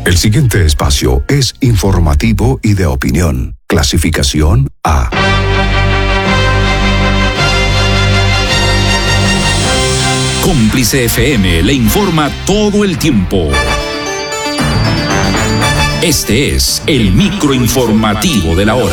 El siguiente espacio es informativo y de opinión. Clasificación A. Cómplice FM le informa todo el tiempo. Este es el microinformativo de la hora.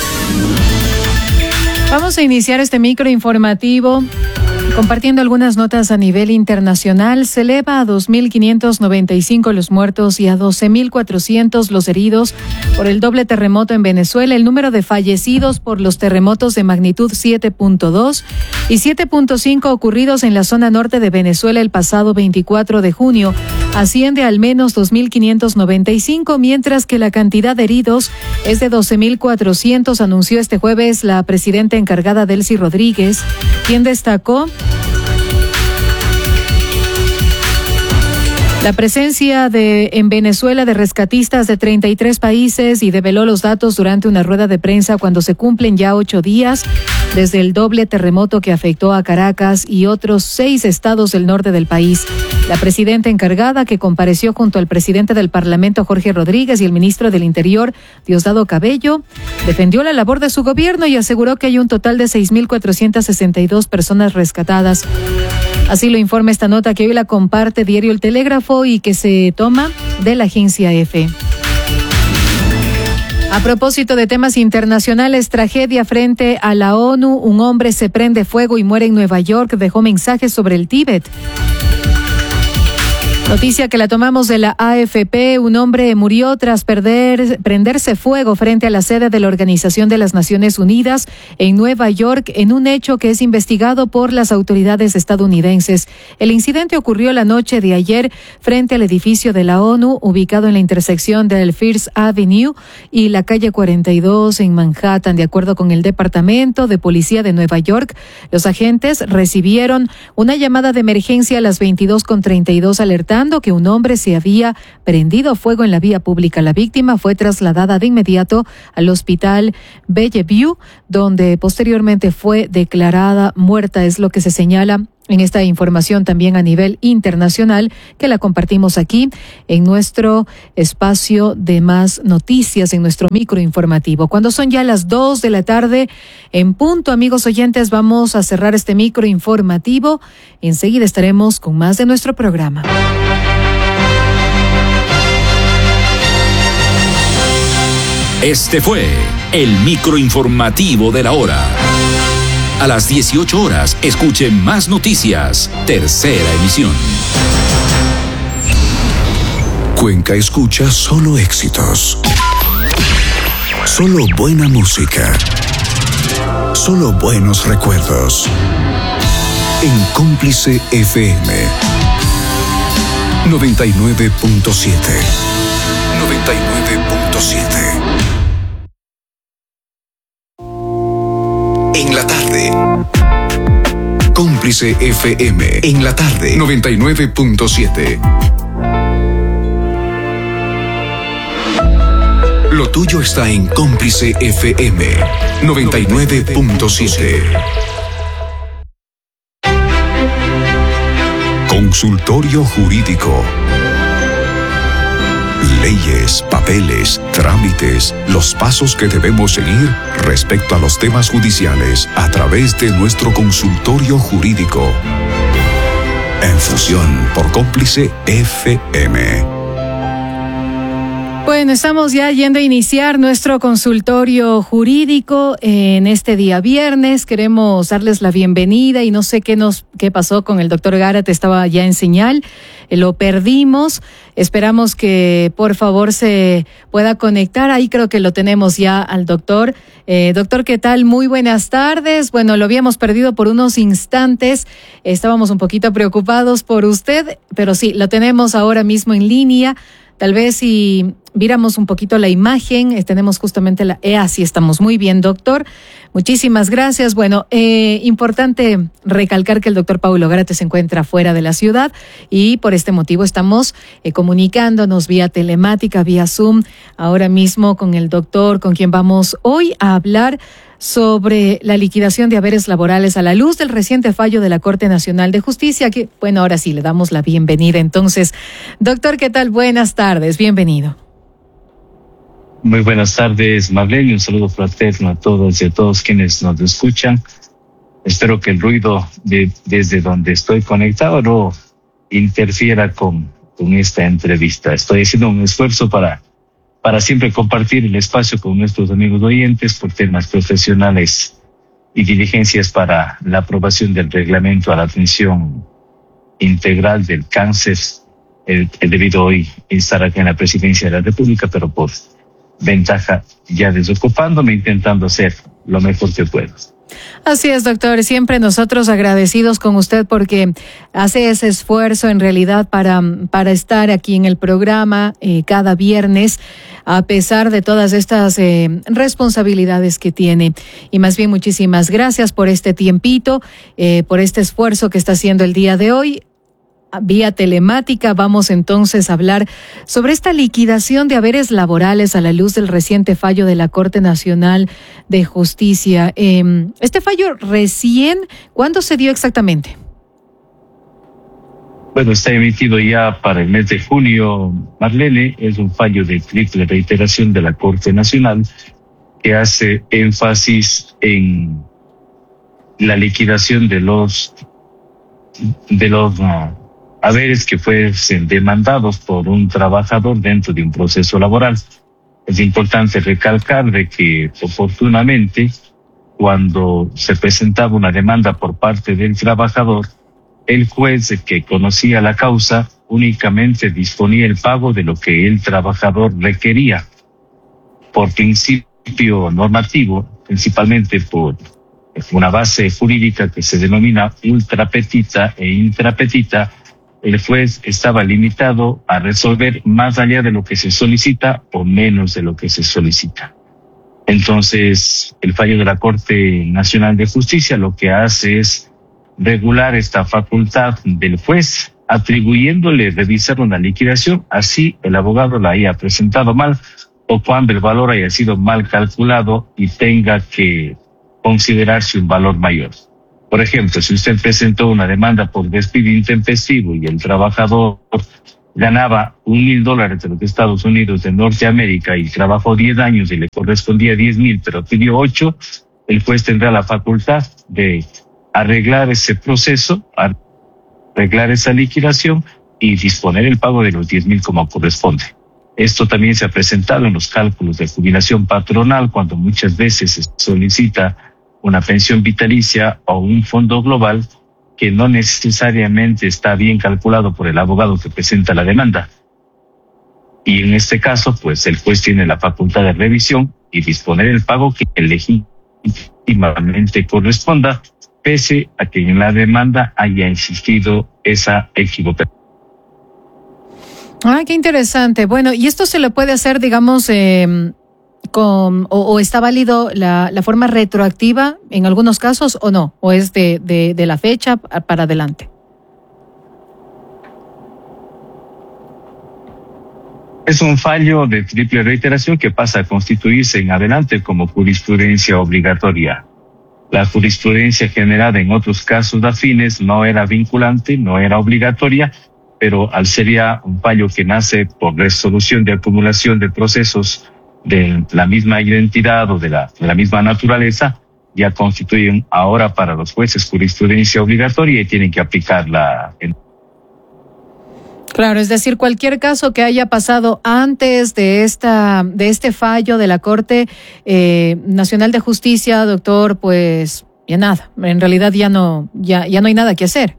Vamos a iniciar este microinformativo compartiendo algunas notas a nivel internacional. Se eleva a 2.595 los muertos y a 12.400 los heridos por el doble terremoto en Venezuela. El número de fallecidos por los terremotos de magnitud 7.2 y 7.5 ocurridos en la zona norte de Venezuela el pasado 24 de junio asciende a al menos 2.595, mientras que la cantidad de heridos es de 12.400, anunció este jueves la presidenta encargada Delcy Rodríguez, quien destacó la presencia en Venezuela de rescatistas de 33 países y develó los datos durante una rueda de prensa cuando se cumplen ya 8 días desde el doble terremoto que afectó a Caracas y otros 6 estados del norte del país. La presidenta encargada, que compareció junto al presidente del Parlamento, Jorge Rodríguez, y el ministro del Interior, Diosdado Cabello, defendió la labor de su gobierno y aseguró que hay un total de 6.462 personas rescatadas. Así lo informa esta nota que hoy la comparte Diario El Telégrafo y que se toma de la agencia EFE. A propósito de temas internacionales, tragedia frente a la ONU. Un hombre se prende fuego y muere en Nueva York. Dejó mensajes sobre el Tíbet. Noticia que la tomamos de la AFP. Un hombre murió tras prenderse fuego frente a la sede de la Organización de las Naciones Unidas en Nueva York, en un hecho que es investigado por las autoridades estadounidenses. El incidente ocurrió la noche de ayer frente al edificio de la ONU, ubicado en la intersección del First Avenue y la calle 42 en Manhattan. De acuerdo con el Departamento de Policía de Nueva York, los agentes recibieron una llamada de emergencia a las 22:32 alertando que un hombre se había prendido fuego en la vía pública. La víctima fue trasladada de inmediato al hospital Bellevue, donde posteriormente fue declarada muerta, es lo que se señala en esta información también a nivel internacional, que la compartimos aquí en nuestro espacio de más noticias, en nuestro microinformativo. Cuando son ya las 2 de la tarde en punto, amigos oyentes, vamos a cerrar este microinformativo. Enseguida estaremos con más de nuestro programa. Este fue el microinformativo de la hora. A las 18 horas, escuche más noticias. Tercera emisión. Cuenca escucha solo éxitos. Solo buena música. Solo buenos recuerdos. En Cómplice FM 99.7. 99.7. En la tarde. Cómplice FM. En la tarde. 99.7. Lo tuyo está en Cómplice FM 99.7. Consultorio Jurídico. Leyes, papeles, trámites, los pasos que debemos seguir respecto a los temas judiciales a través de nuestro consultorio jurídico. En fusión por Cómplice FM. Bueno, estamos ya yendo a iniciar nuestro consultorio jurídico en este día viernes. Queremos darles la bienvenida y no sé qué pasó con el doctor Gárate, estaba ya en señal, lo perdimos. Esperamos que por favor se pueda conectar. Ahí creo que lo tenemos ya al doctor. Doctor, ¿qué tal? Muy buenas tardes. Bueno, lo habíamos perdido por unos instantes. Estábamos un poquito preocupados por usted, pero sí, lo tenemos ahora mismo en línea. Tal vez si Viéramos un poquito la imagen, tenemos justamente así estamos muy bien, doctor. Muchísimas gracias. Bueno, importante recalcar que el doctor Paulo Garate se encuentra fuera de la ciudad y por este motivo estamos comunicándonos vía telemática, vía Zoom, ahora mismo con el doctor, con quien vamos hoy a hablar sobre la liquidación de haberes laborales a la luz del reciente fallo de la Corte Nacional de Justicia, que, bueno, ahora sí le damos la bienvenida. Entonces, doctor, ¿qué tal? Buenas tardes, bienvenido. Muy buenas tardes, Marlene, un saludo fraterno a todas y a todos quienes nos escuchan. Espero que el ruido desde donde estoy conectado no interfiera con esta entrevista. Estoy haciendo un esfuerzo para siempre compartir el espacio con nuestros amigos oyentes por temas profesionales y diligencias para la aprobación del reglamento a la atención integral del cáncer. He debido hoy estar aquí en la Presidencia de la República, pero por ventaja ya desocupándome, intentando hacer lo mejor que puedo. Así es, doctor. Siempre nosotros agradecidos con usted porque hace ese esfuerzo en realidad para estar aquí en el programa cada viernes, a pesar de todas estas responsabilidades que tiene. Y más bien, muchísimas gracias por este tiempito, por este esfuerzo que está haciendo el día de hoy. Vía telemática vamos entonces a hablar sobre esta liquidación de haberes laborales a la luz del reciente fallo de la Corte Nacional de Justicia. Este fallo recién, ¿cuándo se dio exactamente? Bueno, está emitido ya para el mes de junio, Marlene. Es un fallo de triple reiteración de la Corte Nacional que hace énfasis en la liquidación de los haberes que fuesen demandados por un trabajador dentro de un proceso laboral. Es importante recalcar de que oportunamente, cuando se presentaba una demanda por parte del trabajador, el juez que conocía la causa únicamente disponía el pago de lo que el trabajador requería. Por principio normativo, principalmente por una base jurídica que se denomina ultrapetita e intrapetita, el juez estaba limitado a resolver más allá de lo que se solicita o menos de lo que se solicita. Entonces, el fallo de la Corte Nacional de Justicia lo que hace es regular esta facultad del juez, atribuyéndole revisar una liquidación, así el abogado la haya presentado mal o cuando el valor haya sido mal calculado y tenga que considerarse un valor mayor. Por ejemplo, si usted presentó una demanda por despido intempestivo y el trabajador ganaba $1,000 de los Estados Unidos de Norteamérica y trabajó 10 años y le correspondía 10,000, pero pidió 8, el juez tendrá la facultad de arreglar ese proceso, arreglar esa liquidación y disponer el pago de los 10,000 como corresponde. Esto también se ha presentado en los cálculos de jubilación patronal cuando muchas veces se solicita una pensión vitalicia o un fondo global que no necesariamente está bien calculado por el abogado que presenta la demanda. Y en este caso, pues el juez tiene la facultad de revisión y disponer el pago que legítimamente corresponda, pese a que en la demanda haya existido esa equivocación. Qué interesante. Bueno, ¿y esto se lo puede hacer, digamos, o está válido la forma retroactiva en algunos casos o no? ¿O es de la fecha para adelante? Es un fallo de triple reiteración que pasa a constituirse en adelante como jurisprudencia obligatoria. La jurisprudencia generada en otros casos afines no era vinculante, no era obligatoria, pero al ser ya un fallo que nace por resolución de acumulación de procesos de la misma identidad o de la misma naturaleza, ya constituyen ahora para los jueces jurisprudencia obligatoria y tienen que aplicarla. Claro, es decir, cualquier caso que haya pasado antes de este fallo de la Corte Nacional de Justicia, doctor, pues ya nada, en realidad ya no hay nada que hacer.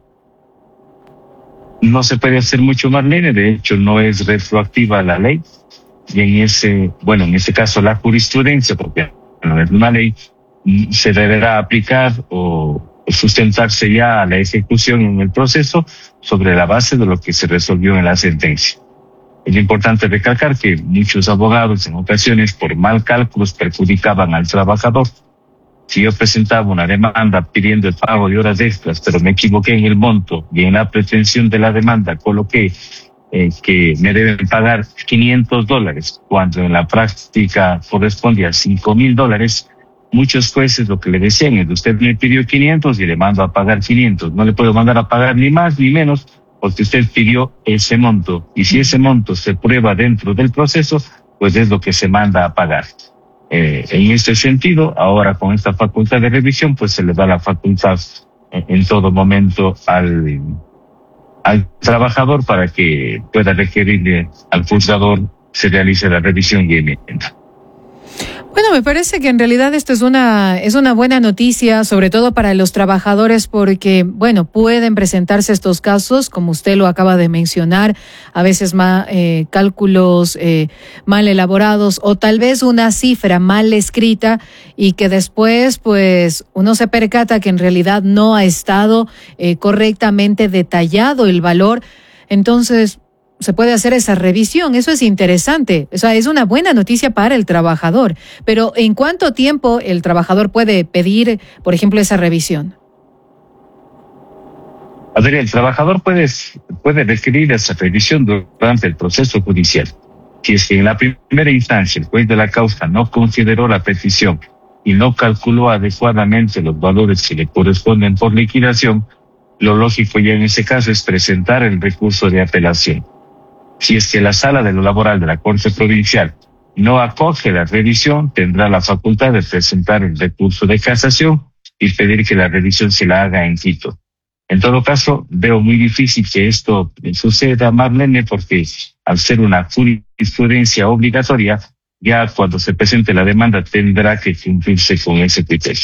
No se puede hacer mucho, Marlene, de hecho no es retroactiva la ley. Y en ese caso la jurisprudencia, porque no es una ley, se deberá aplicar o sustentarse ya a la ejecución en el proceso sobre la base de lo que se resolvió en la sentencia. Es importante recalcar que muchos abogados en ocasiones por mal cálculos perjudicaban al trabajador. Si yo presentaba una demanda pidiendo el pago de horas extras, pero me equivoqué en el monto y en la pretensión de la demanda coloqué que me deben pagar $500, cuando en la práctica correspondía a $5,000, muchos jueces lo que le decían es: usted me pidió 500 y le mando a pagar 500. No le puedo mandar a pagar ni más ni menos porque usted pidió ese monto. Y si ese monto se prueba dentro del proceso, pues es lo que se manda a pagar. En este sentido, ahora con esta facultad de revisión, pues se le da la facultad en todo momento al trabajador para que pueda requerirle al juzgador se realice la revisión y enmienda. Bueno, me parece que en realidad esto es una buena noticia, sobre todo para los trabajadores, porque, bueno, pueden presentarse estos casos, como usted lo acaba de mencionar, a veces cálculos mal elaborados o tal vez una cifra mal escrita y que después, pues, uno se percata que en realidad no ha estado correctamente detallado el valor. Entonces, se puede hacer esa revisión. Eso es interesante. O sea, es una buena noticia para el trabajador. Pero ¿en cuánto tiempo el trabajador puede pedir, por ejemplo, esa revisión? A ver, el trabajador puede requerir esa revisión durante el proceso judicial. Si es que en la primera instancia el juez de la causa no consideró la petición y no calculó adecuadamente los valores que le corresponden por liquidación, lo lógico ya en ese caso es presentar el recurso de apelación. Si es que la Sala de lo Laboral de la Corte Provincial no acoge la revisión, tendrá la facultad de presentar el recurso de casación y pedir que la revisión se la haga en Quito. En todo caso, veo muy difícil que esto suceda, Marlene, porque al ser una jurisprudencia obligatoria, ya cuando se presente la demanda tendrá que cumplirse con ese criterio.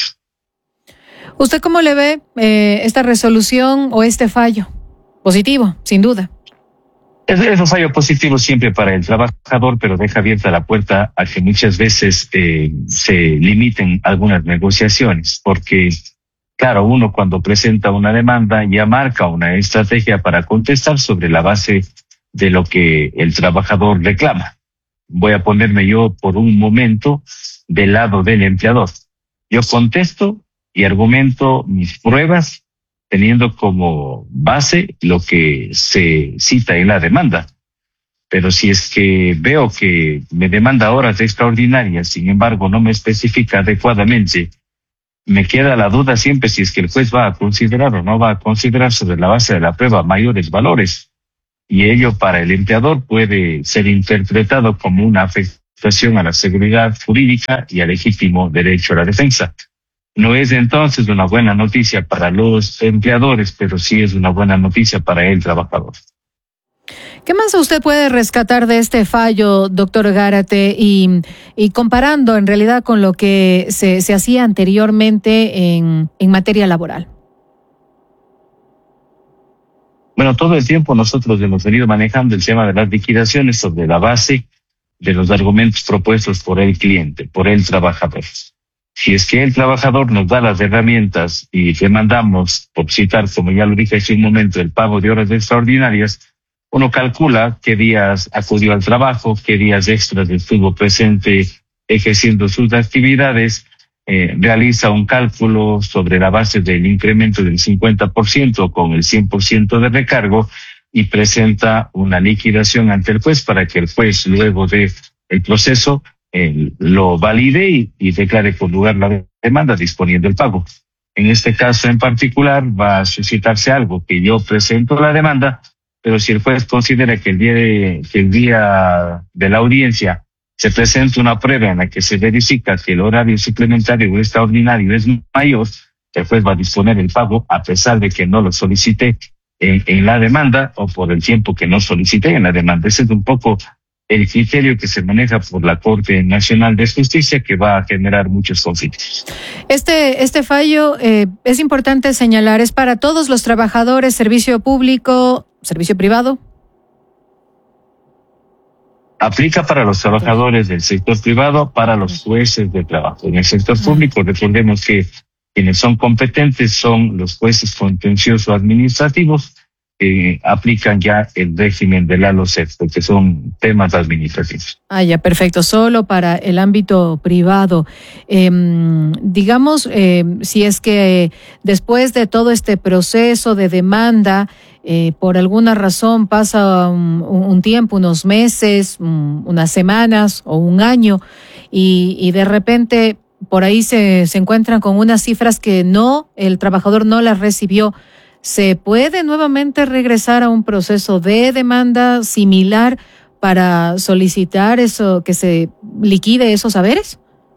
¿Usted cómo le ve esta resolución o este fallo? Positivo, sin duda. Es un fallo positivo siempre para el trabajador, pero deja abierta la puerta a que muchas veces se limiten algunas negociaciones, porque, claro, uno cuando presenta una demanda ya marca una estrategia para contestar sobre la base de lo que el trabajador reclama. Voy a ponerme yo por un momento del lado del empleador. Yo contesto y argumento mis pruebas teniendo como base lo que se cita en la demanda. Pero si es que veo que me demanda horas extraordinarias, sin embargo no me especifica adecuadamente, me queda la duda siempre si es que el juez va a considerar o no va a considerar sobre la base de la prueba mayores valores. Y ello para el empleador puede ser interpretado como una afectación a la seguridad jurídica y al legítimo derecho a la defensa. No es entonces una buena noticia para los empleadores, pero sí es una buena noticia para el trabajador. ¿Qué más usted puede rescatar de este fallo, doctor Gárate, y comparando en realidad con lo que se hacía anteriormente en materia laboral? Bueno, todo el tiempo nosotros hemos venido manejando el tema de las liquidaciones sobre la base de los argumentos propuestos por el cliente, por el trabajador. Si es que el trabajador nos da las herramientas y demandamos, por citar, como ya lo dije hace un momento, el pago de horas extraordinarias, uno calcula qué días acudió al trabajo, qué días extras estuvo presente ejerciendo sus actividades, realiza un cálculo sobre la base del incremento del 50% con el 100% de recargo y presenta una liquidación ante el juez para que el juez, luego de el proceso, lo valide y declare por lugar la demanda disponiendo el pago. En este caso en particular va a suscitarse algo que yo presento la demanda, pero si el juez considera que el día de la audiencia se presenta una prueba en la que se verifica que el horario suplementario o extraordinario es mayor, el juez va a disponer el pago a pesar de que no lo solicité en la demanda o por el tiempo que no solicité en la demanda. Ese es un poco el criterio que se maneja por la Corte Nacional de Justicia, que va a generar muchos conflictos. Este fallo, es importante señalar, es para todos los trabajadores, servicio público, servicio privado. Aplica para los trabajadores del sector privado, para los jueces de trabajo. En el sector público, recordemos que quienes son competentes son los jueces contencioso administrativos, aplican ya el régimen de la LOCEP, porque son temas administrativos. Ya, perfecto. Solo para el ámbito privado. Digamos, si es que después de todo este proceso de demanda, por alguna razón pasa un tiempo, unos meses, unas semanas o un año, y de repente por ahí se encuentran con unas cifras que el trabajador no las recibió, ¿se puede nuevamente regresar a un proceso de demanda similar para solicitar eso, que se liquide esos haberes?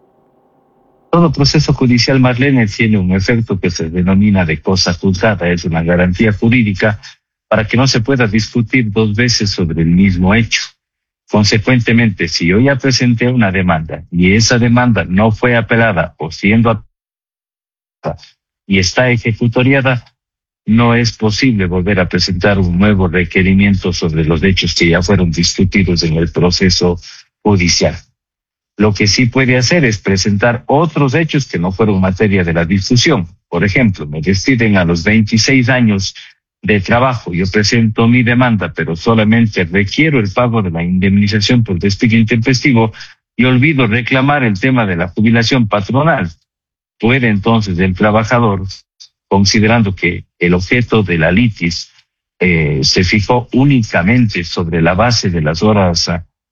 Todo proceso judicial, Marlene, tiene un efecto que se denomina de cosa juzgada, es una garantía jurídica para que no se pueda discutir dos veces sobre el mismo hecho. Consecuentemente, si yo ya presenté una demanda y esa demanda no fue apelada o siendo apelada y está ejecutoriada, no es posible volver a presentar un nuevo requerimiento sobre los hechos que ya fueron discutidos en el proceso judicial. Lo que sí puede hacer es presentar otros hechos que no fueron materia de la discusión. Por ejemplo, me despiden a los 26 años de trabajo, yo presento mi demanda, pero solamente requiero el pago de la indemnización por despido intempestivo y olvido reclamar el tema de la jubilación patronal. Puede entonces el trabajador, considerando que el objeto de la litis se fijó únicamente sobre la base de las horas,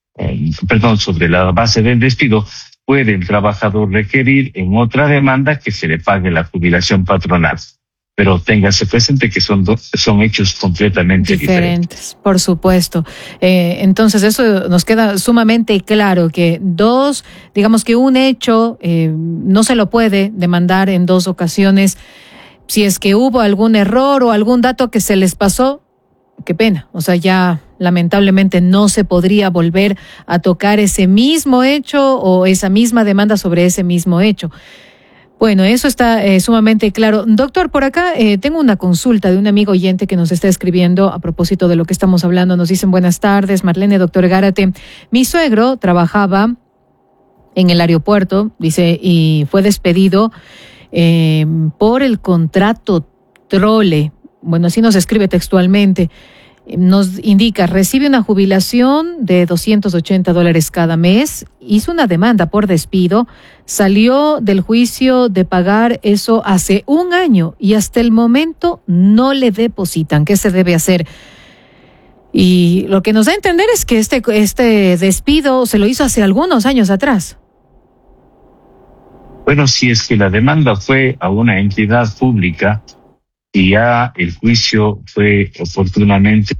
sobre la base del despido, puede el trabajador requerir en otra demanda que se le pague la jubilación patronal. Pero téngase presente que son hechos completamente diferentes. Por supuesto. Entonces eso nos queda sumamente claro que digamos que un hecho no se lo puede demandar en dos ocasiones. Si es que hubo algún error o algún dato que se les pasó, qué pena. O sea, ya lamentablemente no se podría volver a tocar ese mismo hecho o esa misma demanda sobre ese mismo hecho. Bueno, eso está sumamente claro. Doctor, por acá tengo una consulta de un amigo oyente que nos está escribiendo a propósito de lo que estamos hablando. Nos dicen: buenas tardes, Marlene, doctor Gárate. Mi suegro trabajaba en el aeropuerto, dice, y fue despedido por el contrato trole. Bueno, así nos escribe textualmente. Nos indica, recibe una jubilación de $280 cada mes, hizo una demanda por despido, salió del juicio de pagar eso hace un año y hasta el momento no le depositan. ¿Qué se debe hacer? Y lo que nos da a entender es que este despido se lo hizo hace algunos años atrás. Bueno, si es que la demanda fue a una entidad pública y ya el juicio fue oportunamente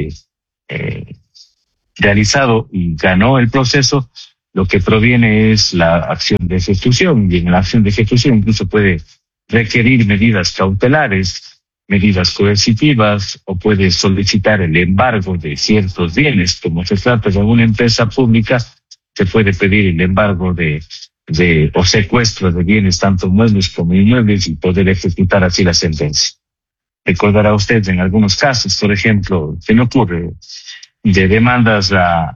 realizado y ganó el proceso, lo que proviene es la acción de ejecución, y en la acción de ejecución incluso puede requerir medidas cautelares, medidas coercitivas, o puede solicitar el embargo de ciertos bienes. Como se trata de una empresa pública, se puede pedir el embargo o secuestro de bienes, tanto muebles como inmuebles, y poder ejecutar así la sentencia. Recordará usted en algunos casos, por ejemplo, se me ocurre, de demandas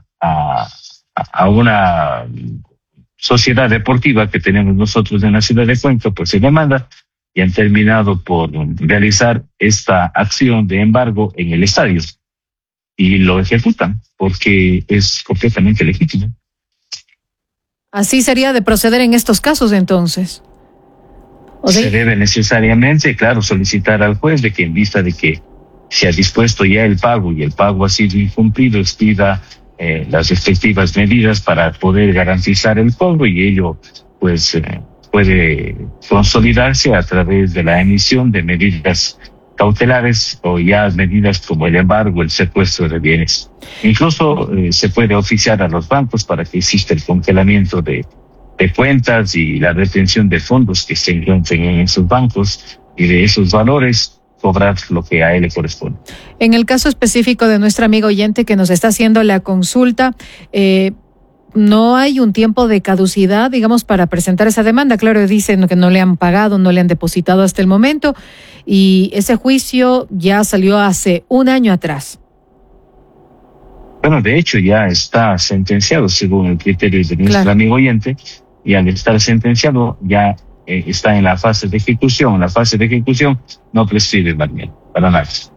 a una sociedad deportiva que tenemos nosotros en la ciudad de Cuenca, pues se demanda y han terminado por realizar esta acción de embargo en el estadio y lo ejecutan porque es completamente legítimo. Así sería de proceder en estos casos, entonces. Se debe necesariamente, claro, solicitar al juez de que, en vista de que se ha dispuesto ya el pago y el pago ha sido incumplido, expida las respectivas medidas para poder garantizar el cobro, y ello pues puede consolidarse a través de la emisión de medidas cautelares o ya medidas como el embargo, el secuestro de bienes. Incluso se puede oficiar a los bancos para que exista el congelamiento de cuentas y la retención de fondos que se encuentren en esos bancos, y de esos valores cobrar lo que a él le corresponde. En el caso específico de nuestra amiga oyente que nos está haciendo la consulta, no hay un tiempo de caducidad, digamos, para presentar esa demanda. Claro, dicen que no le han pagado, no le han depositado hasta el momento, y ese juicio ya salió hace un año atrás. Bueno, de hecho ya está sentenciado según el criterio de nuestro amigo oyente, y al estar sentenciado ya está en la fase de ejecución. La fase de ejecución no prescribe, Marlene, para nada.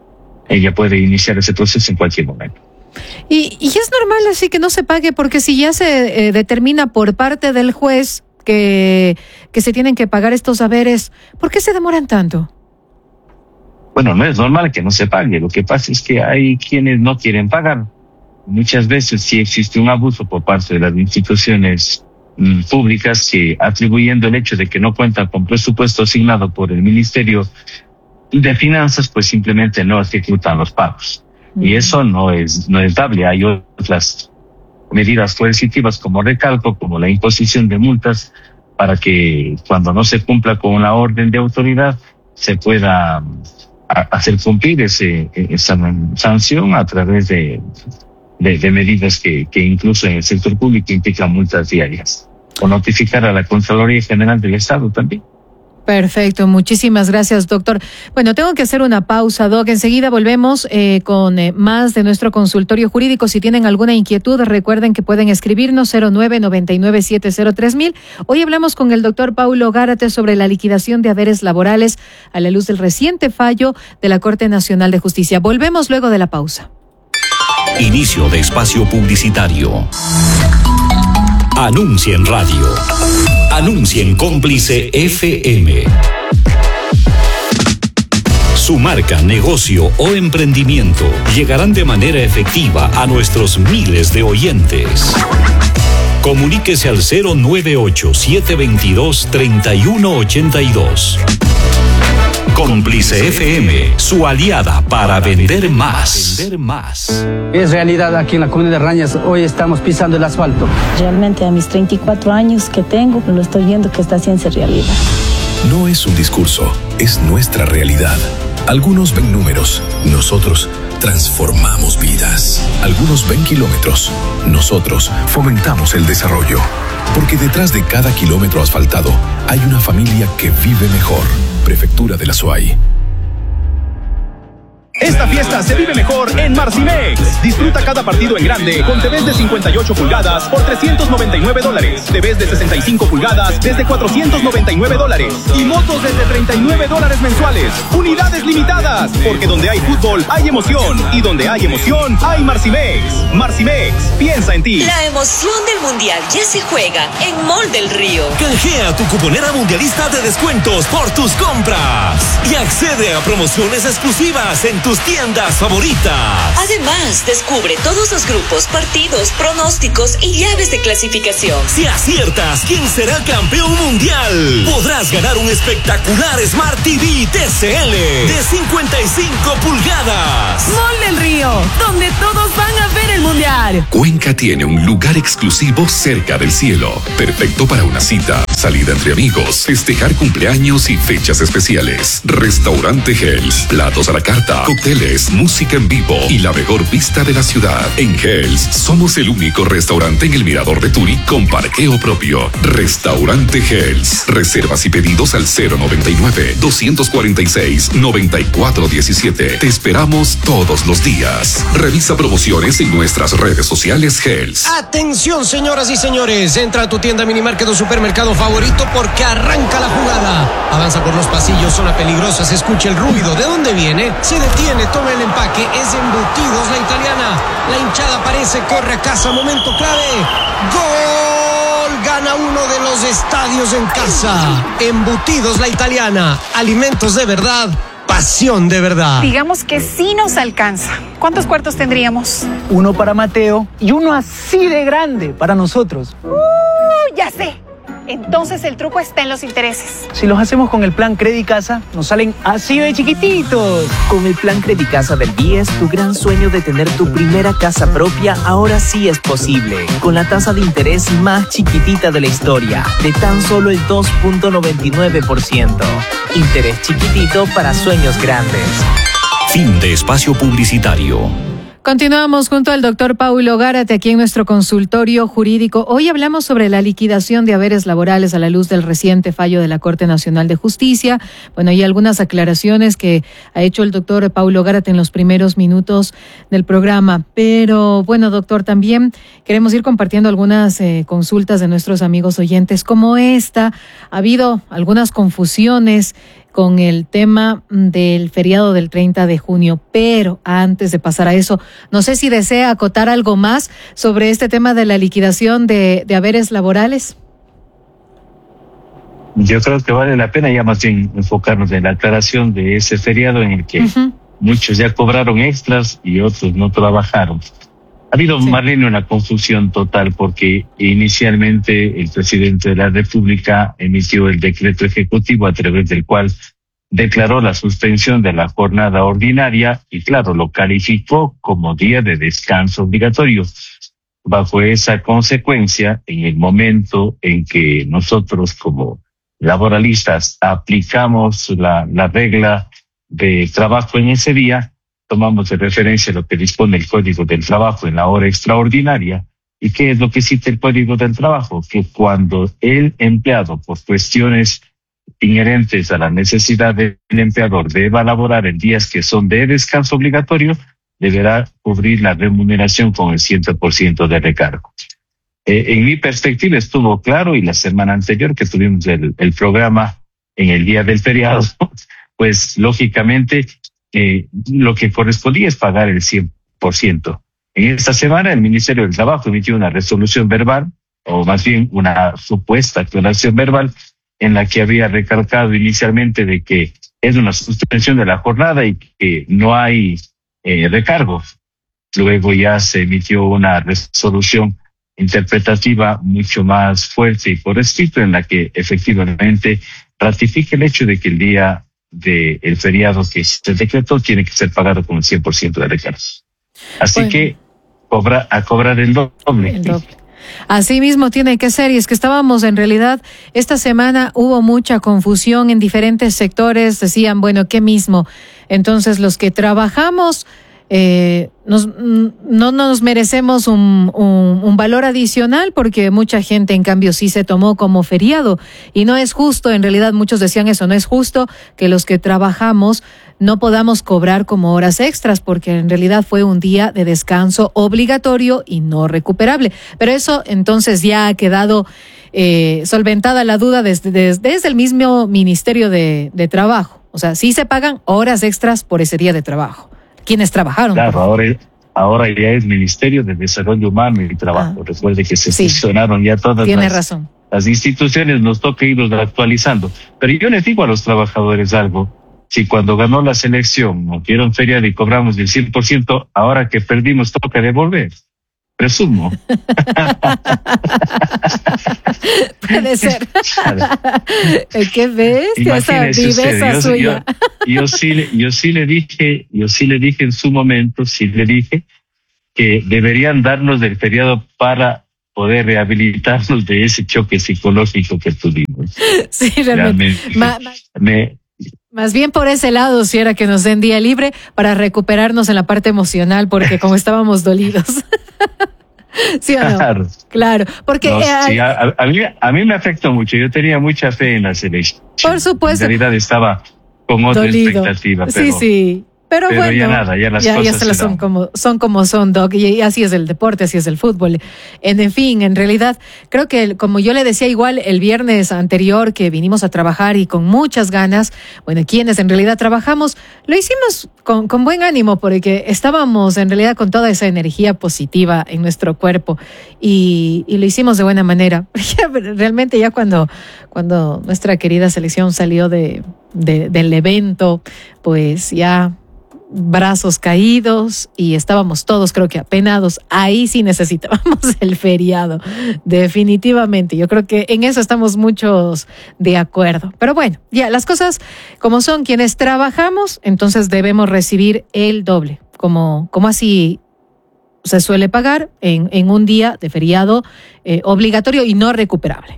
ella puede iniciar ese proceso en cualquier momento. Y es normal así que no se pague, porque si ya se determina por parte del juez que se tienen que pagar estos haberes, ¿por qué se demoran tanto? Bueno, no es normal que no se pague. Lo que pasa es que hay quienes no quieren pagar. Muchas veces sí existe un abuso por parte de las instituciones públicas que, atribuyendo el hecho de que no cuentan con presupuesto asignado por el Ministerio de Finanzas, pues simplemente no ejecutan los pagos. Y eso no es dable. Hay otras medidas coercitivas, como recalco, como la imposición de multas, para que cuando no se cumpla con la orden de autoridad se pueda hacer cumplir esa sanción a través de medidas que incluso en el sector público implican multas diarias, o notificar a la Contraloría General del Estado también. Perfecto, muchísimas gracias, doctor. Bueno, tengo que hacer una pausa, Doc. Enseguida volvemos con más de nuestro consultorio jurídico. Si tienen alguna inquietud, recuerden que pueden escribirnos 0999703000. Hoy hablamos con el doctor Paulo Gárate sobre la liquidación de haberes laborales a la luz del reciente fallo de la Corte Nacional de Justicia. Volvemos luego de la pausa. Inicio de espacio publicitario. Anuncia en radio. Anuncia en Cómplice FM. Su marca, negocio o emprendimiento llegarán de manera efectiva a nuestros miles de oyentes. Comuníquese al 098-722-3182. Cómplice FM, su aliada para vender más. Es realidad aquí en la comunidad de Rañas, hoy estamos pisando el asfalto. Realmente a mis 34 años que tengo, lo estoy viendo que está haciéndose realidad. No es un discurso, es nuestra realidad. Algunos ven números, nosotros transformamos vidas. Algunos ven kilómetros, nosotros fomentamos el desarrollo. Porque detrás de cada kilómetro asfaltado hay una familia que vive mejor. Prefectura de la SUAY. Esta fiesta se vive mejor en Marcimex. Disfruta cada partido en grande con TVs de 58 pulgadas por $399, TVs de 65 pulgadas desde $499 y motos desde $39 mensuales. Unidades limitadas, porque donde hay fútbol hay emoción y donde hay emoción hay Marcimex. Marcimex, piensa en ti. La emoción del mundial ya se juega en Mall del Río. Canjea tu cuponera mundialista de descuentos por tus compras y accede a promociones exclusivas en tus tiendas favoritas. Además, descubre todos los grupos, partidos, pronósticos y llaves de clasificación. Si aciertas quién será campeón mundial, podrás ganar un espectacular Smart TV TCL de 55 pulgadas. Mall del Río, donde todos van a ver el mundial. Cuenca tiene un lugar exclusivo cerca del cielo, perfecto para una cita, salida entre amigos, festejar cumpleaños y fechas especiales. Restaurante Hells, platos a la carta, cócteles, música en vivo y la mejor vista de la ciudad. En Hells somos el único restaurante en el Mirador de Turi con parqueo propio. Restaurante Hells. Reservas y pedidos al 099-246-9417. Te esperamos todos los días. Revisa promociones en nuestras redes sociales Hells. Atención, señoras y señores, entra a tu tienda Minimarket o supermercado favorito porque arranca la jugada. Avanza por los pasillos, zona peligrosa, se escucha el ruido. ¿De dónde viene? Se detiene, toma el empaque, es Embutidos La Italiana. La hinchada aparece, corre a casa, momento clave. ¡Gol! Gana uno de los estadios en casa. Embutidos La Italiana, alimentos de verdad, pasión de verdad. Digamos que sí nos alcanza. ¿Cuántos cuartos tendríamos? Uno para Mateo y uno así de grande para nosotros. Ya sé. Entonces el truco está en los intereses. Si los hacemos con el plan Credicasa, nos salen así de chiquititos. Con el plan Credicasa del BIES, tu gran sueño de tener tu primera casa propia ahora sí es posible. Con la tasa de interés más chiquitita de la historia, de tan solo el 2.99%. Interés chiquitito para sueños grandes. Fin de espacio publicitario. Continuamos junto al doctor Paulo Gárate aquí en nuestro consultorio jurídico. Hoy hablamos sobre la liquidación de haberes laborales a la luz del reciente fallo de la Corte Nacional de Justicia. Bueno, hay algunas aclaraciones que ha hecho el doctor Paulo Gárate en los primeros minutos del programa. Pero bueno, doctor, también queremos ir compartiendo algunas consultas de nuestros amigos oyentes como esta. Ha habido algunas confusiones con el tema del feriado del 30 de junio. Pero antes de pasar a eso, no sé si desea acotar algo más sobre este tema de la liquidación de haberes laborales. Yo creo que vale la pena ya más bien enfocarnos en la aclaración de ese feriado en el que muchos ya cobraron extras y otros no trabajaron. Ha habido, Marlene, una confusión total porque inicialmente el presidente de la República emitió el decreto ejecutivo a través del cual declaró la suspensión de la jornada ordinaria y, claro, lo calificó como día de descanso obligatorio. Bajo esa consecuencia, en el momento en que nosotros como laboralistas aplicamos la regla de trabajo en ese día, tomamos de referencia lo que dispone el Código del Trabajo en la hora extraordinaria. ¿Y qué es lo que cita el Código del Trabajo? Que cuando el empleado, por cuestiones inherentes a la necesidad del empleador, deba laborar en días que son de descanso obligatorio, deberá cubrir la remuneración con el 100% de recargo. En mi perspectiva estuvo claro, y la semana anterior que tuvimos el programa en el día del feriado, pues lógicamente lo que correspondía es pagar el 100%. En esta semana el Ministerio del Trabajo emitió una resolución verbal, o más bien una supuesta aclaración verbal, en la que había recalcado inicialmente de que es una suspensión de la jornada y que no hay recargo. Luego ya se emitió una resolución interpretativa mucho más fuerte y por escrito, en la que efectivamente ratifica el hecho de que el día del feriado que se decretó tiene que ser pagado con el 100% de recargo. Así que a cobrar el doble. El doble. Así mismo tiene que ser, y es que estábamos en realidad, esta semana hubo mucha confusión en diferentes sectores, decían, bueno, ¿qué mismo? Entonces los que trabajamos no nos merecemos un valor adicional, porque mucha gente en cambio sí se tomó como feriado, y no es justo, en realidad muchos decían eso, no es justo que los que trabajamos no podamos cobrar como horas extras, porque en realidad fue un día de descanso obligatorio y no recuperable. Pero eso entonces ya ha quedado solventada la duda desde el mismo Ministerio de Trabajo. O sea, sí se pagan horas extras por ese día de trabajo, quienes trabajaron. Claro, ahora ya es Ministerio de Desarrollo Humano y Trabajo. Recuerde que se fusionaron ya todas las instituciones, nos toca irlos actualizando. Pero yo les digo a los trabajadores algo. Si cuando ganó la selección nos dieron feriado y cobramos el 100%, ahora que perdimos toca devolver. Presumo. Puede ser. ¿Qué bestia esa viveza suya? Yo sí le dije en su momento, que deberían darnos del feriado para poder rehabilitarnos de ese choque psicológico que tuvimos. Sí, realmente. Más bien por ese lado, si era que nos den día libre para recuperarnos en la parte emocional, porque como estábamos dolidos. ¿Sí o no? Claro. Porque sí, a mí me afectó mucho. Yo tenía mucha fe en la selección. Por supuesto. En realidad estaba con otra expectativa. Pero, sí. Pero bueno, ya nada, ya las cosas son como son, Doc, y así es el deporte, así es el fútbol. En fin, en realidad, creo que como yo le decía igual el viernes anterior que vinimos a trabajar y con muchas ganas, bueno, quienes en realidad trabajamos, lo hicimos con buen ánimo porque estábamos en realidad con toda esa energía positiva en nuestro cuerpo y lo hicimos de buena manera. Realmente ya cuando nuestra querida selección salió del evento, pues ya brazos caídos y estábamos todos creo que apenados. Ahí sí necesitábamos el feriado, definitivamente. Yo creo que en eso estamos muchos de acuerdo. Pero bueno, ya las cosas como son, quienes trabajamos, entonces debemos recibir el doble, como así se suele pagar en un día de feriado obligatorio y no recuperable.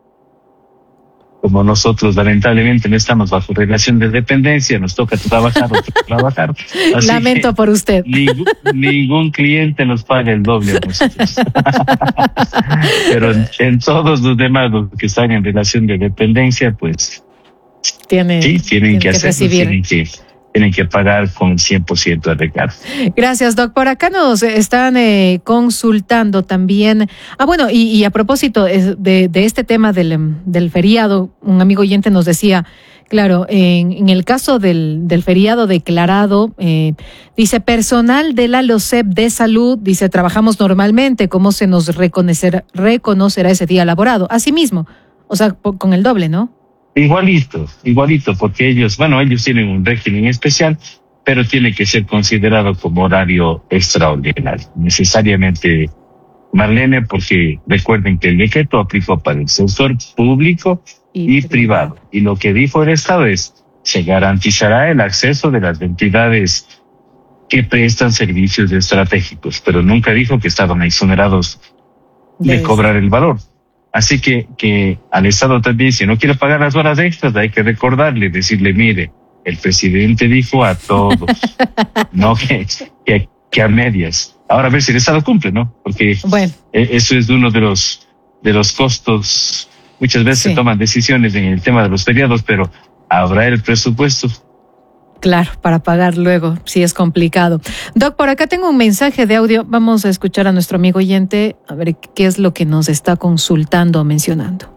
Como nosotros lamentablemente no estamos bajo relación de dependencia, nos toca trabajar. Así lamento por usted. Ningún cliente nos paga el doble a nosotros. Pero en todos los demás, los que están en relación de dependencia, pues tienen que hacerlo, tienen que pagar con 100% de recargo. Gracias, Doc. Por acá nos están consultando también. Bueno, y a propósito de este tema del feriado, un amigo oyente nos decía Claro, en el caso del feriado declarado, dice personal de la LOSEP de salud, dice trabajamos normalmente, ¿cómo se nos reconocerá ese día laborado? Asimismo, o sea, con el doble, ¿no? Igualito, porque ellos tienen un régimen especial, pero tiene que ser considerado como horario extraordinario, necesariamente, Marlene, porque recuerden que el decreto aplicó para el sector público y privado. Y lo que dijo el Estado es, se garantizará el acceso de las entidades que prestan servicios estratégicos, pero nunca dijo que estaban exonerados de cobrar el valor. Así que al Estado también, si no quiere pagar las horas extras, hay que recordarle, decirle, mire, el presidente dijo a todos, no que a medias. Ahora a ver si el Estado cumple, ¿no? Porque eso es uno de los costos. Muchas veces se toman decisiones en el tema de los feriados, pero ¿habrá el presupuesto? Claro, para pagar luego, sí es complicado. Doc, por acá tengo un mensaje de audio. Vamos a escuchar a nuestro amigo oyente, a ver qué es lo que nos está consultando o mencionando.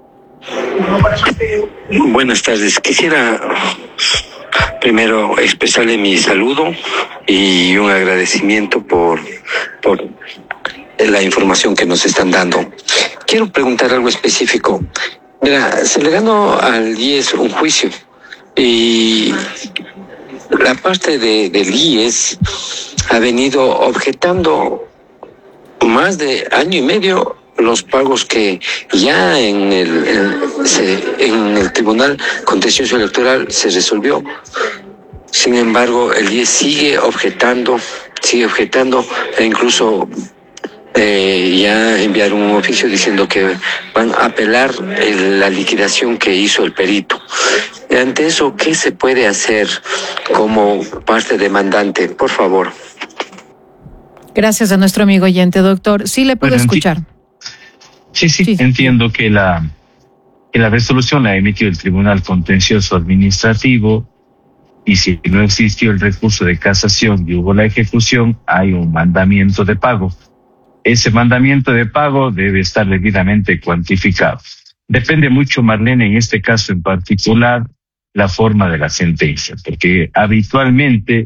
Buenas tardes. Quisiera primero expresarle mi saludo y un agradecimiento por la información que nos están dando. Quiero preguntar algo específico. Mira, se le ganó al IES un juicio y la parte del IES ha venido objetando más de año y medio los pagos que ya en el Tribunal Contencioso Electoral se resolvió. Sin embargo, el IES sigue objetando e incluso ya enviaron un oficio diciendo que van a apelar la liquidación que hizo el perito. Ante eso, ¿qué se puede hacer como parte demandante? Por favor. Gracias a nuestro amigo oyente, doctor. Sí le puedo escuchar. Sí, entiendo que la resolución la ha emitido el Tribunal Contencioso Administrativo y si no existió el recurso de casación y hubo la ejecución, hay un mandamiento de pago. Ese mandamiento de pago debe estar debidamente cuantificado. Depende mucho, Marlene, en este caso en particular, la forma de la sentencia, porque habitualmente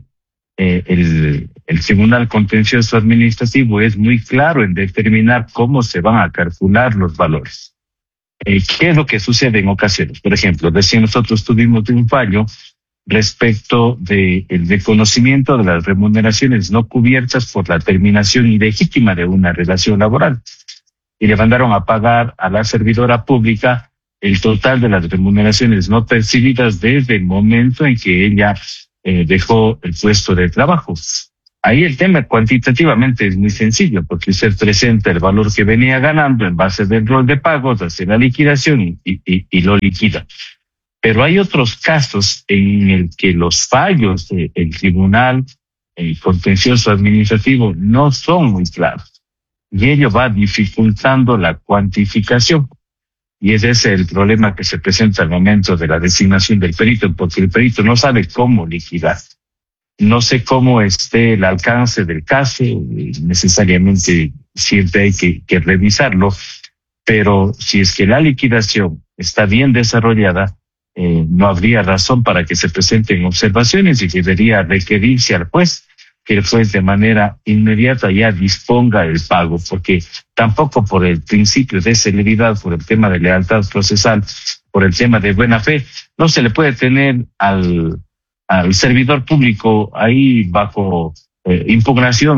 el Tribunal Contencioso Administrativo es muy claro en determinar cómo se van a calcular los valores. ¿Qué es lo que sucede en ocasiones? Por ejemplo, recién nosotros tuvimos un fallo respecto del reconocimiento de las remuneraciones no cubiertas por la terminación ilegítima de una relación laboral. Y le mandaron a pagar a la servidora pública el total de las remuneraciones no percibidas desde el momento en que ella dejó el puesto de trabajo. Ahí el tema cuantitativamente es muy sencillo, porque usted presenta el valor que venía ganando en base del rol de pagos, hace la liquidación y lo liquida. Pero hay otros casos en el que los fallos del Tribunal Contencioso Administrativo no son muy claros y ello va dificultando la cuantificación. Y ese es el problema que se presenta al momento de la designación del perito, porque el perito no sabe cómo liquidar. No sé cómo esté el alcance del caso, necesariamente siempre hay que revisarlo, pero si es que la liquidación está bien desarrollada, no habría razón para que se presenten observaciones y debería requerirse al juez que el juez de manera inmediata ya disponga el pago, porque tampoco por el principio de celeridad, por el tema de lealtad procesal, por el tema de buena fe, no se le puede tener al servidor público ahí bajo impugnación,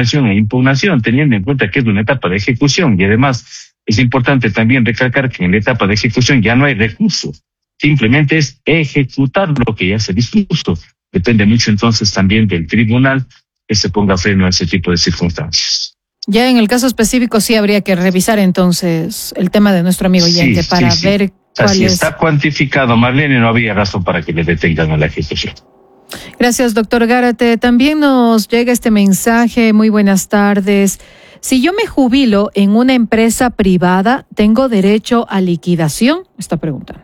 teniendo en cuenta que es una etapa de ejecución. Y además es importante también recalcar que en la etapa de ejecución ya no hay recursos. Simplemente es ejecutar lo que ya se dispuso. Depende mucho entonces también del tribunal que se ponga freno a ese tipo de circunstancias. Ya en el caso específico sí habría que revisar entonces el tema de nuestro amigo oyente para ver cuál si es. Está cuantificado, Marlene, no había razón para que le detengan a la ejecución. Gracias, doctor Gárate. También nos llega este mensaje. Muy buenas tardes. Si yo me jubilo en una empresa privada, ¿tengo derecho a liquidación? Está preguntando.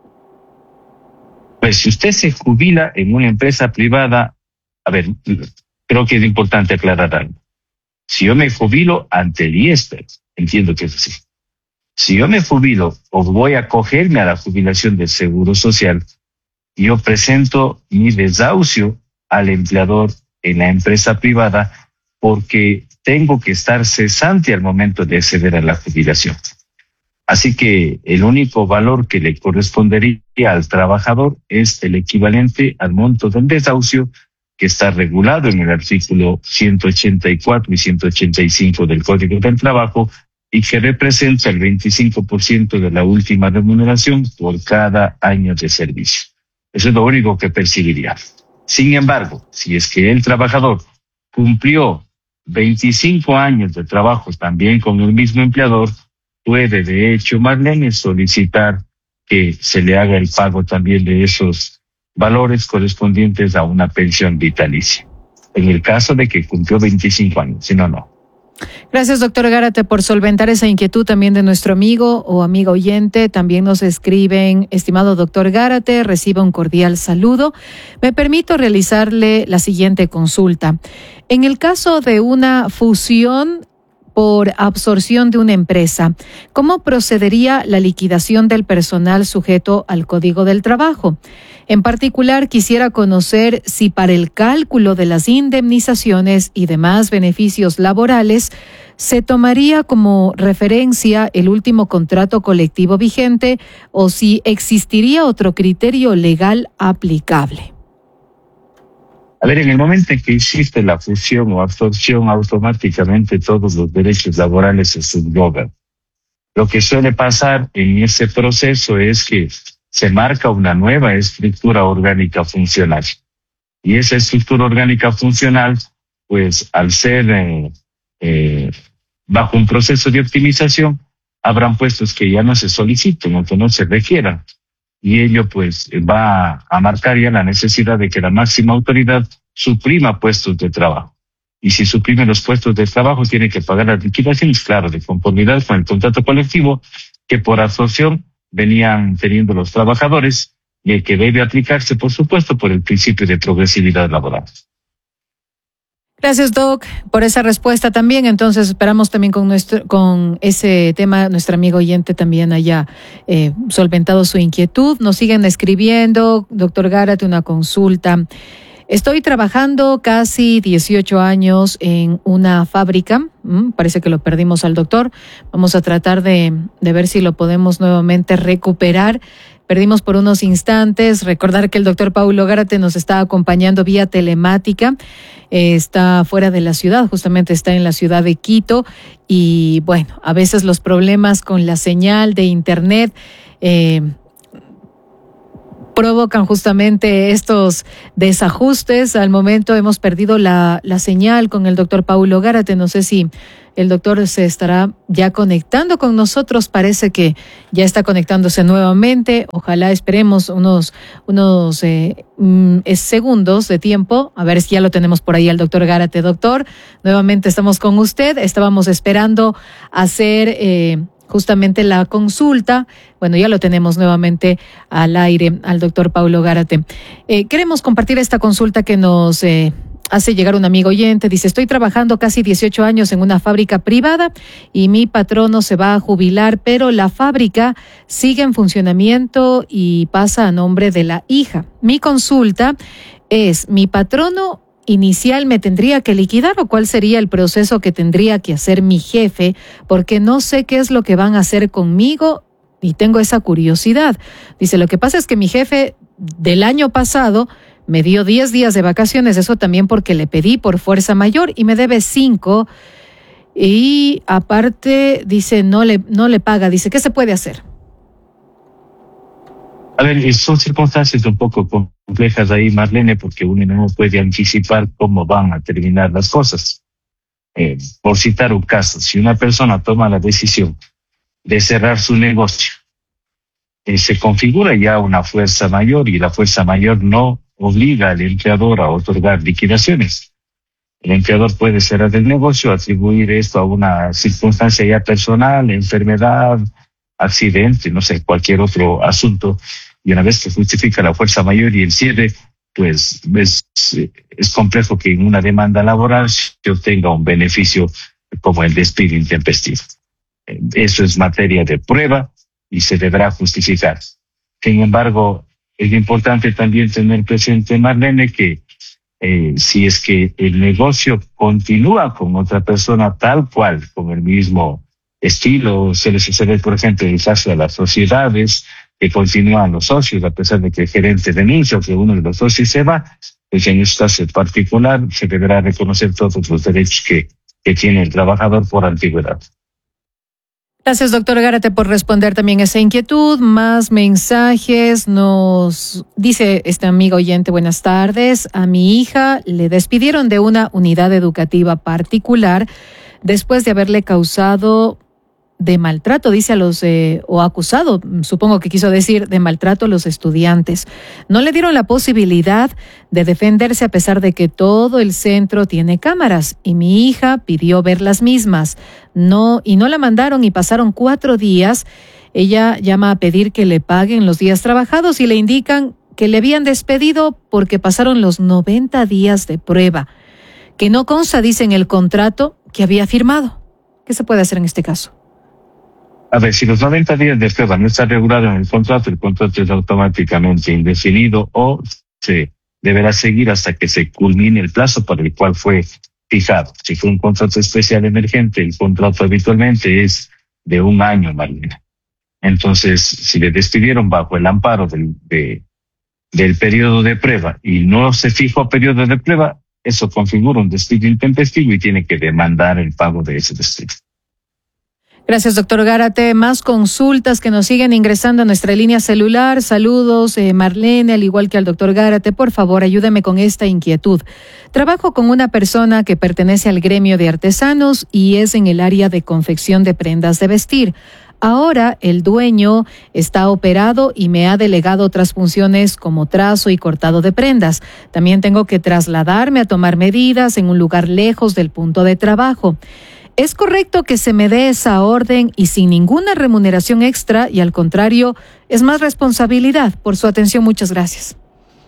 Pues si usted se jubila en una empresa privada, a ver, creo que es importante aclarar algo. Si yo me jubilo ante el IES, entiendo que es así. Si yo me jubilo o voy a acogerme a la jubilación del Seguro Social, yo presento mi desahucio al empleador en la empresa privada porque tengo que estar cesante al momento de acceder a la jubilación. Así que el único valor que le correspondería al trabajador es el equivalente al monto del desahucio que está regulado en el artículo 184 y 185 del Código del Trabajo y que representa el 25% de la última remuneración por cada año de servicio. Eso es lo único que percibiría. Sin embargo, si es que el trabajador cumplió 25 años de trabajo también con el mismo empleador, puede de hecho Marlene solicitar que se le haga el pago también de esos valores correspondientes a una pensión vitalicia. En el caso de que cumplió 25 años, si no, no. Gracias, doctor Gárate, por solventar esa inquietud también de nuestro amigo o amiga oyente. También nos escriben: estimado doctor Gárate, reciba un cordial saludo. Me permito realizarle la siguiente consulta. En el caso de una fusión por absorción de una empresa, ¿cómo procedería la liquidación del personal sujeto al Código del Trabajo? En particular, quisiera conocer si para el cálculo de las indemnizaciones y demás beneficios laborales se tomaría como referencia el último contrato colectivo vigente o si existiría otro criterio legal aplicable. A ver, en el momento en que existe la fusión o absorción, automáticamente todos los derechos laborales se subrogan. Lo que suele pasar en ese proceso es que se marca una nueva estructura orgánica funcional. Y esa estructura orgánica funcional, pues al ser bajo un proceso de optimización, habrán puestos que ya no se soliciten o que no se requieran. Y ello pues va a marcar ya la necesidad de que la máxima autoridad suprima puestos de trabajo. Y si suprime los puestos de trabajo, tiene que pagar las liquidaciones, claro, de conformidad con el contrato colectivo que por absorción venían teniendo los trabajadores y el que debe aplicarse, por supuesto, por el principio de progresividad laboral. Gracias, Doc, por esa respuesta también. Entonces esperamos también con ese tema nuestra amiga oyente también haya solventado su inquietud. Nos siguen escribiendo: doctor Gárate, una consulta. Estoy trabajando casi 18 años en una fábrica. Parece que lo perdimos al doctor. Vamos a tratar de ver si lo podemos nuevamente recuperar. Perdimos por unos instantes. Recordar que el doctor Paulo Gárate nos está acompañando vía telemática. Está fuera de la ciudad, justamente está en la ciudad de Quito. Y bueno, a veces los problemas con la señal de internet provocan justamente estos desajustes. Al momento hemos perdido la señal con el doctor Paulo Gárate. No sé si el doctor se estará ya conectando con nosotros. Parece que ya está conectándose nuevamente. Ojalá, esperemos unos segundos de tiempo. A ver si ya lo tenemos por ahí al doctor Gárate. Doctor, nuevamente estamos con usted. Estábamos esperando hacer justamente la consulta. Bueno, ya lo tenemos nuevamente al aire al doctor Paulo Gárate. Queremos compartir esta consulta que nos hace llegar un amigo oyente. Dice: estoy trabajando casi 18 años en una fábrica privada y mi patrono se va a jubilar, pero la fábrica sigue en funcionamiento y pasa a nombre de la hija. Mi consulta es: ¿mi patrono inicial me tendría que liquidar o cuál sería el proceso que tendría que hacer mi jefe? Porque no sé qué es lo que van a hacer conmigo y tengo esa curiosidad. Dice: lo que pasa es que mi jefe del año pasado me dio 10 días de vacaciones, eso también porque le pedí por fuerza mayor y me debe 5 y aparte dice no le paga. Dice, ¿qué se puede hacer? A ver, son circunstancias un poco complejas ahí, Marlene, porque uno no puede anticipar cómo van a terminar las cosas. Por citar un caso, si una persona toma la decisión de cerrar su negocio, se configura ya una fuerza mayor y la fuerza mayor no obliga al empleador a otorgar liquidaciones. El empleador puede cerrar el negocio, atribuir esto a una circunstancia ya personal, enfermedad, accidente, no sé, cualquier otro asunto. Y una vez que justifica la fuerza mayor y el cierre, pues es complejo que en una demanda laboral se obtenga un beneficio como el despido intempestivo. Eso es materia de prueba y se deberá justificar. Sin embargo, es importante también tener presente, Marlene, que si es que el negocio continúa con otra persona tal cual, con el mismo estilo, se les sucede, por ejemplo, el caso de las sociedades, que continúan los socios, a pesar de que el gerente denuncia o que uno de los socios se va, pues en este caso particular se deberá reconocer todos los derechos que tiene el trabajador por antigüedad. Gracias, doctor Gárate, por responder también esa inquietud. Más mensajes. Nos dice este amigo oyente: buenas tardes. A mi hija le despidieron de una unidad educativa particular después de haberle causado de maltrato, dice a los, o acusado, supongo que quiso decir, de maltrato a los estudiantes. No le dieron la posibilidad de defenderse a pesar de que todo el centro tiene cámaras y mi hija pidió ver las mismas. No la mandaron y pasaron 4 días. Ella llama a pedir que le paguen los días trabajados y le indican que le habían despedido porque pasaron los 90 días de prueba, que no consta, dice, en el contrato que había firmado. ¿Qué se puede hacer en este caso? A ver, si los 90 días de prueba no está regulado en el contrato es automáticamente indefinido o se deberá seguir hasta que se culmine el plazo para el cual fue fijado. Si fue un contrato especial emergente, el contrato habitualmente es de 1 año, Marlene. Entonces, si le despidieron bajo el amparo del periodo de prueba y no se fijó periodo de prueba, eso configura un despido intempestivo y tiene que demandar el pago de ese despido. Gracias, doctor Gárate. Más consultas que nos siguen ingresando a nuestra línea celular. Saludos, Marlene, al igual que al doctor Gárate. Por favor, ayúdeme con esta inquietud. Trabajo con una persona que pertenece al gremio de artesanos y es en el área de confección de prendas de vestir. Ahora el dueño está operado y me ha delegado otras funciones como trazo y cortado de prendas. También tengo que trasladarme a tomar medidas en un lugar lejos del punto de trabajo. ¿Es correcto que se me dé esa orden y sin ninguna remuneración extra y al contrario, es más responsabilidad? Por su atención, muchas gracias.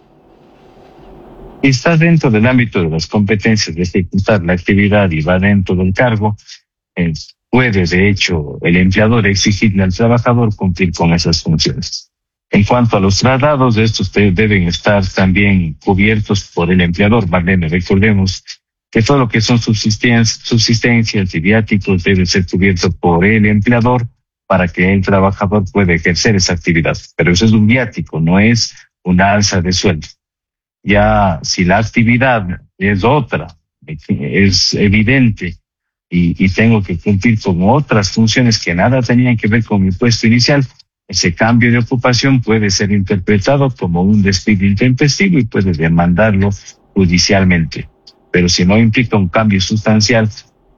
Está dentro del ámbito de las competencias de ejecutar la actividad y va dentro del cargo, puede de hecho el empleador exigirle al trabajador cumplir con esas funciones. En cuanto a los traslados, estos deben estar también cubiertos por el empleador. Marlene, recordemos que todo lo que son subsistencias y viáticos debe ser cubierto por el empleador para que el trabajador pueda ejercer esa actividad. Pero eso es un viático, no es una alza de sueldo. Ya si la actividad es otra, es evidente y tengo que cumplir con otras funciones que nada tenían que ver con mi puesto inicial, ese cambio de ocupación puede ser interpretado como un despido intempestivo y puede demandarlo judicialmente. Pero si no implica un cambio sustancial,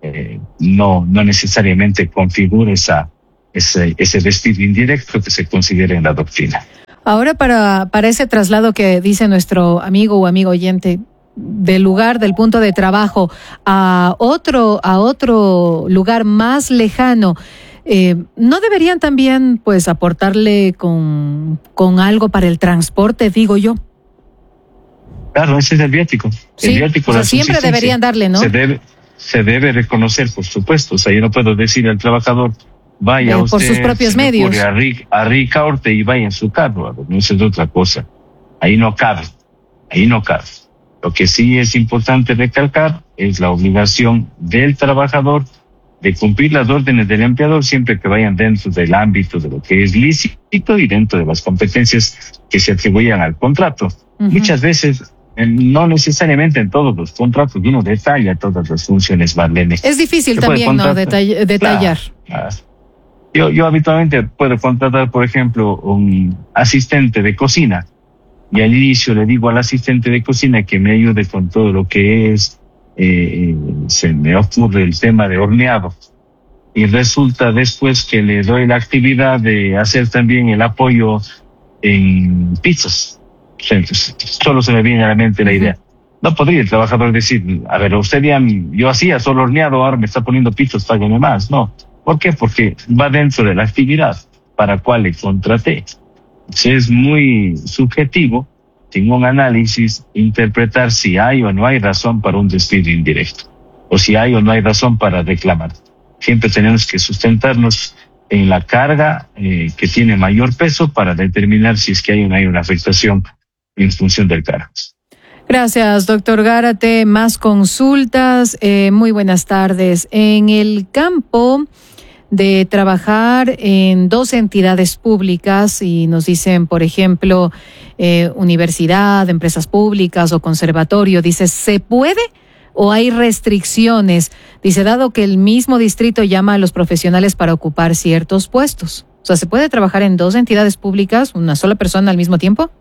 no necesariamente configura ese despido indirecto que se considera en la doctrina. Ahora, para ese traslado que dice nuestro amigo o amigo oyente, del lugar, del punto de trabajo a otro lugar más lejano, ¿no deberían también pues aportarle con algo para el transporte, digo yo? Claro, ese es el viático. Sí, el viático, o sea, siempre deberían darle, ¿no? Se debe reconocer, por supuesto. O sea, yo no puedo decir al trabajador, vaya usted por sus propios medios a Ricaurte y vaya en su carro. No, eso es otra cosa. Ahí no cabe. Lo que sí es importante recalcar es la obligación del trabajador de cumplir las órdenes del empleador siempre que vayan dentro del ámbito de lo que es lícito y dentro de las competencias que se atribuyan al contrato. Uh-huh. Muchas veces, no necesariamente en todos los contratos, uno detalla todas las funciones, Marlene. Es difícil también, ¿no? Detallar. Claro. Yo habitualmente puedo contratar, por ejemplo, un asistente de cocina y al inicio le digo al asistente de cocina que me ayude con todo lo que es, se me ocurre el tema de horneado y resulta después que le doy la actividad de hacer también el apoyo en pizzas. Solo se me viene a la mente la idea. No podría el trabajador decir, a ver, usted ya, yo hacía solo horneado, ahora me está poniendo pizzas, págame más. No. ¿Por qué? Porque va dentro de la actividad para la cual le contraté. Es muy subjetivo, sin un análisis, interpretar si hay o no hay razón para un despido indirecto, o si hay o no hay razón para reclamar. Siempre tenemos que sustentarnos en la carga que tiene mayor peso para determinar si es que hay una afectación en función del cargo. Gracias, doctor Gárate. Más consultas. Muy buenas tardes. En el campo de trabajar en dos entidades públicas, y nos dicen, por ejemplo, universidad, empresas públicas o conservatorio, dice, ¿se puede o hay restricciones? Dice, dado que el mismo distrito llama a los profesionales para ocupar ciertos puestos. O sea, ¿se puede trabajar en dos entidades públicas, una sola persona al mismo tiempo?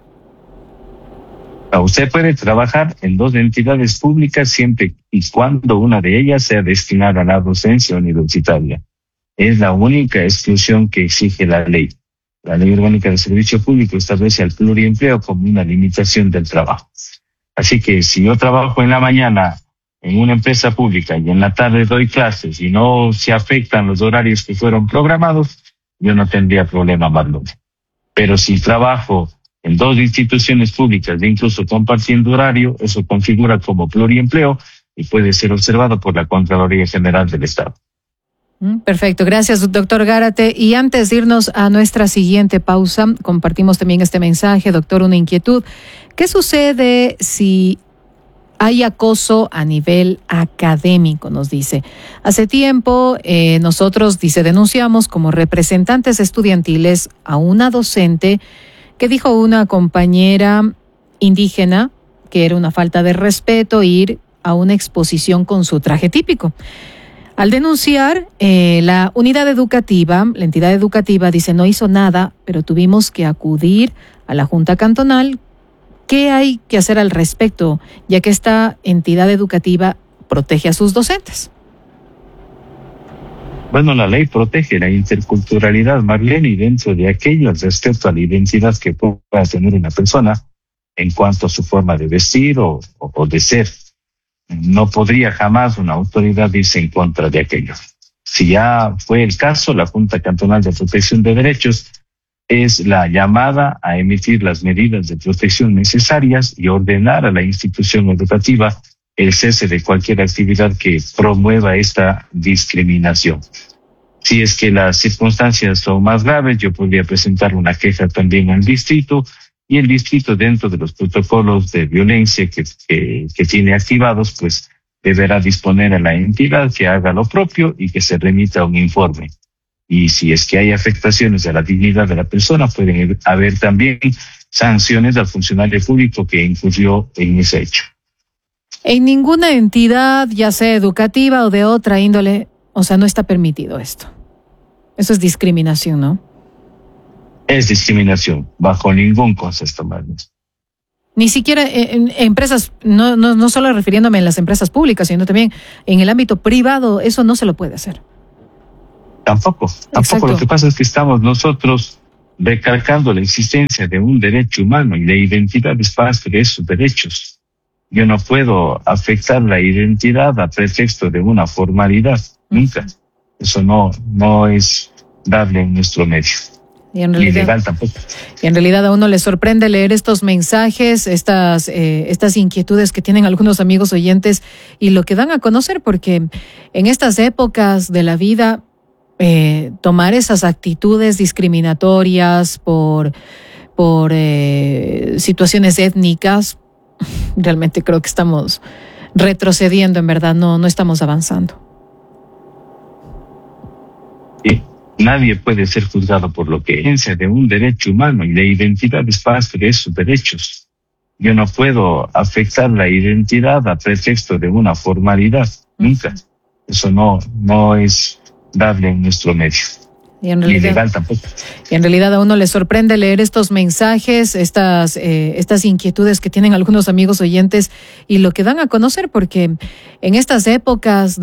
Usted puede trabajar en dos entidades públicas siempre y cuando una de ellas sea destinada a la docencia universitaria. Es la única exclusión que exige la ley. La Ley Orgánica del Servicio Público establece al pluriempleo como una limitación del trabajo. Así que si yo trabajo en la mañana en una empresa pública y en la tarde doy clases y no se afectan los horarios que fueron programados, yo no tendría problema alguno. Pero si trabajo en dos instituciones públicas, incluso compartiendo horario, eso configura como pluriempleo y puede ser observado por la Contraloría General del Estado. Perfecto, gracias, doctor Gárate. Y antes de irnos a nuestra siguiente pausa, compartimos también este mensaje, doctor, una inquietud. ¿Qué sucede si hay acoso a nivel académico? Nos dice. Hace tiempo nosotros, dice, denunciamos como representantes estudiantiles a una docente que dijo una compañera indígena que era una falta de respeto ir a una exposición con su traje típico. Al denunciar, la unidad educativa, la entidad educativa dice no hizo nada, pero tuvimos que acudir a la Junta Cantonal. ¿Qué hay que hacer al respecto, ya que esta entidad educativa protege a sus docentes? Bueno, la ley protege la interculturalidad, Marlene, y dentro de aquello respecto a la identidad que pueda tener una persona en cuanto a su forma de vestir o de ser. No podría jamás una autoridad irse en contra de aquello. Si ya fue el caso, la Junta Cantonal de Protección de Derechos es la llamada a emitir las medidas de protección necesarias y ordenar a la institución educativa el cese de cualquier actividad que promueva esta discriminación. Si es que las circunstancias son más graves, yo podría presentar una queja también al distrito, y el distrito, dentro de los protocolos de violencia que tiene activados, pues deberá disponer a la entidad que haga lo propio y que se remita un informe. Y si es que hay afectaciones a la dignidad de la persona, pueden haber también sanciones al funcionario público que incurrió en ese hecho. En ninguna entidad, ya sea educativa o de otra índole, o sea, no está permitido esto. Eso es discriminación, ¿no? Es discriminación, bajo ningún concepto, Magnus. Ni siquiera en empresas, no solo refiriéndome en las empresas públicas, sino también en el ámbito privado, eso no se lo puede hacer. Tampoco. Lo que pasa es que estamos nosotros recalcando la existencia de un derecho humano y la identidad es parte de esos derechos. Yo no puedo afectar la identidad a pretexto de una formalidad, nunca. Eso no es dable en nuestro medio. Y en realidad, ilegal tampoco. Y en realidad a uno le sorprende leer estos mensajes, estas inquietudes que tienen algunos amigos oyentes y lo que dan a conocer, porque en estas épocas de la vida, tomar esas actitudes discriminatorias por situaciones étnicas, realmente creo que estamos retrocediendo, en verdad, no estamos avanzando. Sí. Nadie puede ser juzgado por lo que es de un derecho humano y la identidad es parte de esos derechos. Yo no puedo afectar la identidad a pretexto de una formalidad, nunca. Eso no es dable en nuestro medio. Y en realidad, ilegal tampoco. Y en realidad a uno le sorprende leer estos mensajes, estas inquietudes que tienen algunos amigos oyentes y lo que dan a conocer, porque en estas épocas